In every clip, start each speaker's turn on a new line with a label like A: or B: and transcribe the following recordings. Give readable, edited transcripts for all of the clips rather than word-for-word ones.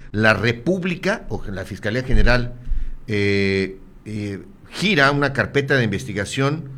A: la República, o la Fiscalía General, gira una carpeta de investigación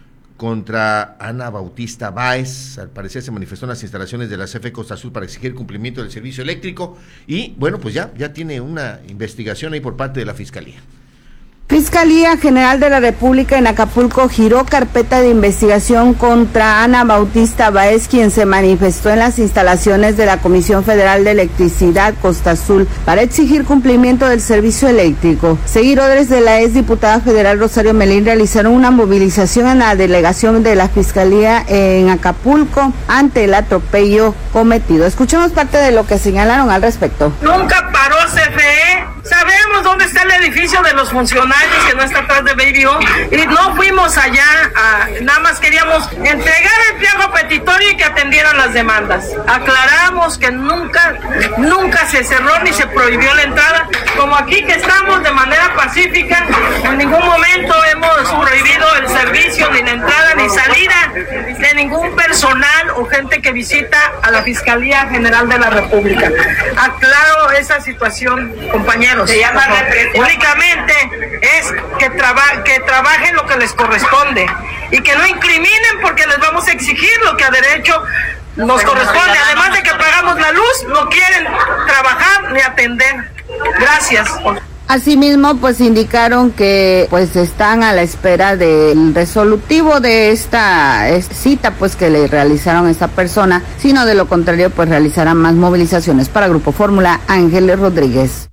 A: contra Ana Bautista Báez. Al parecer se manifestó en las instalaciones de la CFE Costa Azul para exigir cumplimiento del servicio eléctrico y, bueno, pues ya tiene una investigación ahí por parte de la Fiscalía.
B: Fiscalía General de la República en Acapulco giró carpeta de investigación contra Ana Bautista Báez, quien se manifestó en las instalaciones de la Comisión Federal de Electricidad Costa Azul para exigir cumplimiento del servicio eléctrico. Seguidores de la exdiputada federal Rosario Melín realizaron una movilización en la delegación de la Fiscalía en Acapulco ante el atropello cometido. Escuchemos parte de lo que señalaron al respecto.
C: Nunca paró CFE. Sabemos dónde está el edificio de los funcionarios que no está atrás de Baby O, y no fuimos allá, nada más queríamos entregar el pliego petitorio y que atendieran las demandas. Aclaramos que nunca se cerró ni se prohibió la entrada, como aquí que estamos de manera pacífica, en ningún momento hemos prohibido el servicio, ni la entrada, ni salida de ningún personal o gente que visita a la Fiscalía General de la República. Aclaro esa situación, compañeros. Se llama únicamente es que trabajen lo que les corresponde y que no incriminen, porque les vamos a exigir lo que a derecho nos corresponde. Además de que pagamos la luz, no quieren trabajar ni atender. Gracias.
B: Asimismo, pues indicaron que pues están a la espera del resolutivo de esta cita pues que le realizaron a esta persona, sino de lo contrario pues realizarán más movilizaciones. Para Grupo Fórmula, Ángeles Rodríguez.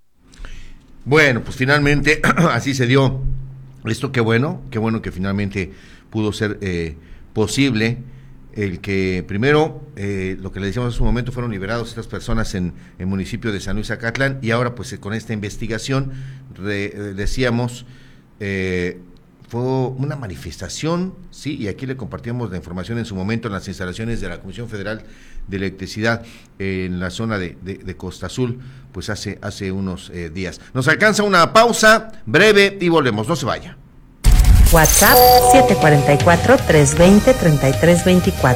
A: Bueno, pues finalmente así se dio esto. Qué bueno que finalmente pudo ser posible el que primero, lo que le decíamos hace un momento, fueron liberados estas personas en el municipio de San Luis Acatlán, y ahora pues con esta investigación, decíamos, fue una manifestación, sí, y aquí le compartíamos la información en su momento en las instalaciones de la Comisión Federal de Electricidad en la zona de Costa Azul, pues hace unos días. Nos alcanza una pausa breve y volvemos, no se vaya.
D: WhatsApp 744-320-3324.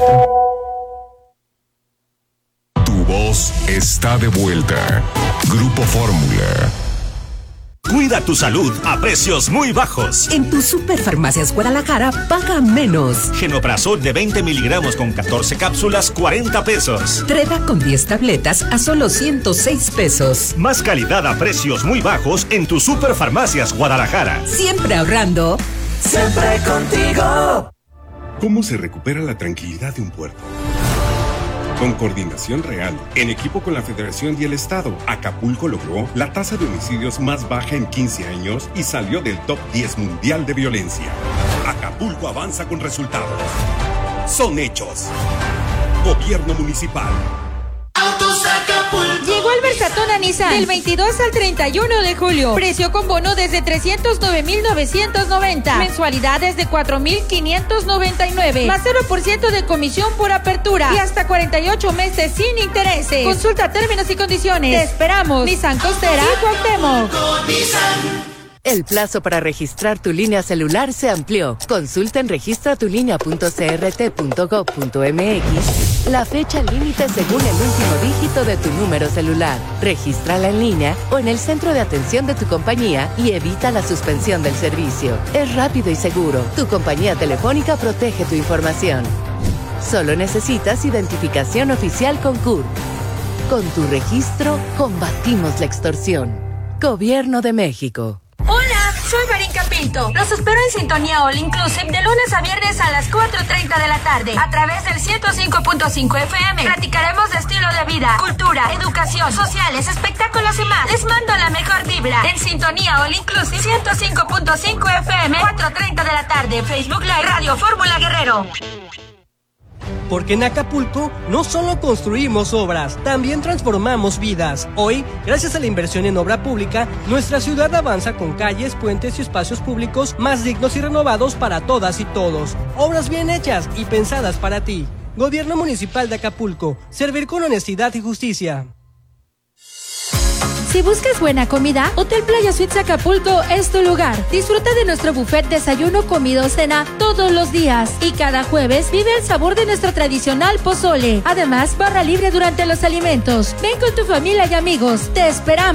E: Tu voz está de vuelta. Grupo Fórmula.
F: Cuida tu salud a precios muy bajos.
D: En tu Superfarmacias Guadalajara, paga menos.
F: Genoprazol de 20 miligramos con 14 cápsulas, 40 pesos.
D: Treda con 10 tabletas a solo 106 pesos.
F: Más calidad a precios muy bajos en tu Superfarmacias Guadalajara.
D: Siempre ahorrando. Siempre contigo.
E: ¿Cómo se recupera la tranquilidad de un puerto? Con coordinación real, en equipo con la Federación y el Estado, Acapulco logró la tasa de homicidios más baja en 15 años y salió del top 10 mundial de violencia. Acapulco avanza con resultados. Son hechos. Gobierno Municipal.
G: Autos Acapulco.
H: Llegó el Versatona Nissan del 22 al 31 de julio. Precio con bono desde 309,990. Mensualidades de 4,599. Más 0% de comisión por apertura. Y hasta 48 meses sin intereses. Consulta términos y condiciones. Te esperamos. Nissan Costera y Cuauhtémoc.
D: El plazo para registrar tu línea celular se amplió. Consulta en registratulinea.crt.gov.mx la fecha límite según el último dígito de tu número celular. Regístrala en línea o en el centro de atención de tu compañía y evita la suspensión del servicio. Es rápido y seguro. Tu compañía telefónica protege tu información. Solo necesitas identificación oficial con CURP. Con tu registro, combatimos la extorsión. Gobierno de México.
H: Hola, soy Marinka Pinto. Los espero en Sintonía All Inclusive de lunes a viernes a las 4:30 de la tarde a través del 105.5 FM. Platicaremos de estilo de vida, cultura, educación, sociales, espectáculos y más. Les mando la mejor vibra en Sintonía All Inclusive 105.5 FM, 4:30 de la tarde. Facebook Live, Radio Fórmula Guerrero.
I: Porque en Acapulco no solo construimos obras, también transformamos vidas. Hoy, gracias a la inversión en obra pública, nuestra ciudad avanza con calles, puentes y espacios públicos más dignos y renovados para todas y todos. Obras bien hechas y pensadas para ti. Gobierno Municipal de Acapulco. Servir con honestidad y justicia.
H: Si buscas buena comida, Hotel Playa Suites Acapulco es tu lugar. Disfruta de nuestro buffet desayuno, comida o cena todos los días. Y cada jueves vive el sabor de nuestro tradicional pozole. Además, barra libre durante los alimentos. Ven con tu familia y amigos. Te esperamos.